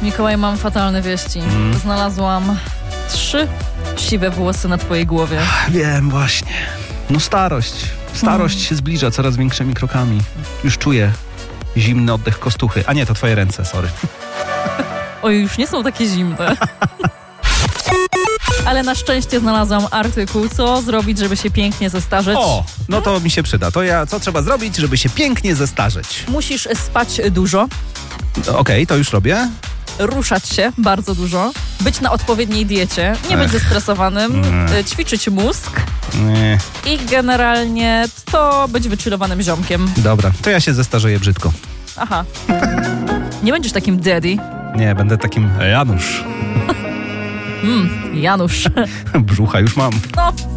Mikołaj, mam fatalne wieści. Znalazłam 3 siwe włosy na twojej głowie. Wiem, właśnie. No starość. Starość się zbliża coraz większymi krokami. Już czuję zimny oddech kostuchy. A nie, to twoje ręce, sorry. Oj, już nie są takie zimne. Ale na szczęście znalazłam artykuł, co zrobić, żeby się pięknie zestarzeć. O, no to mi się przyda. To co trzeba zrobić, żeby się pięknie zestarzeć? Musisz spać dużo, Okej, to już robię. ruszać się bardzo dużo, być na odpowiedniej diecie, nie być zestresowanym, ćwiczyć mózg Nie. i generalnie to być wychillowanym ziomkiem. Dobra, to ja się zestarzeję brzydko. Aha. Nie będziesz takim daddy. Nie, będę takim Janusz. Janusz. Brzucha już mam. No,